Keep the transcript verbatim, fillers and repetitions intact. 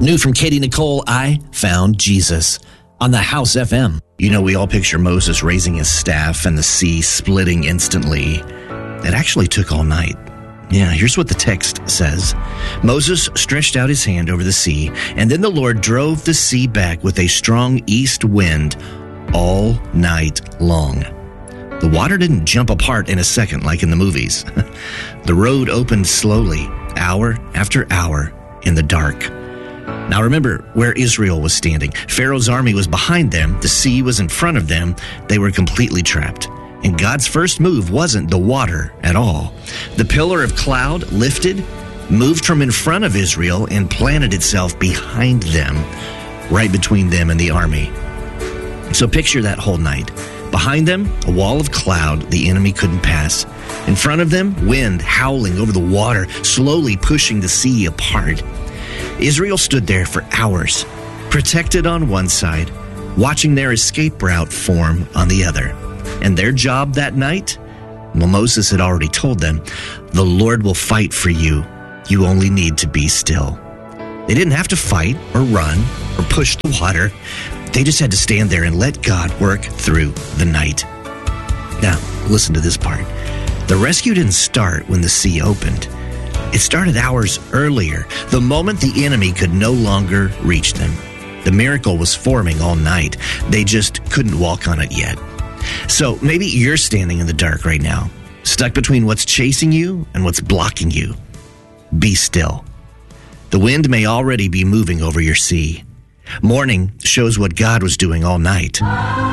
New from Katie Nicole, I Found Jesus on the House F M. You know, we all picture Moses raising his staff and the sea splitting instantly. It actually took all night. Yeah, here's what the text says. Moses stretched out his hand over the sea, and then the Lord drove the sea back with a strong east wind all night long. The water didn't jump apart in a second like in the movies. The road opened slowly, hour after hour in the dark. Now remember where Israel was standing. Pharaoh's army was behind them. The sea was in front of them. They were completely trapped. And God's first move wasn't the water at all. The pillar of cloud lifted, moved from in front of Israel, and planted itself behind them, right between them and the army. So picture that whole night. Behind them, a wall of cloud the enemy couldn't pass. In front of them, wind howling over the water, slowly pushing the sea apart. Israel stood there for hours, protected on one side, watching their escape route form on the other. And their job that night? Well, Moses had already told them, the Lord will fight for you. You only need to be still. They didn't have to fight or run or push the water. They just had to stand there and let God work through the night. Now, listen to this part. The rescue didn't start when the sea opened. It started hours earlier, the moment the enemy could no longer reach them. The miracle was forming all night. They just couldn't walk on it yet. So maybe you're standing in the dark right now, stuck between what's chasing you and what's blocking you. Be still. The wind may already be moving over your sea. Morning shows what God was doing all night.